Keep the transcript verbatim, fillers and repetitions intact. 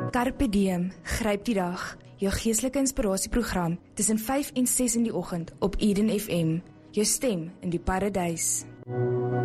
Carpe Diem, gryp die dag. Jou geestelike inspirasieprogram tussen vyf en ses in die oggend op Eden F M. Jou stem in die paradys.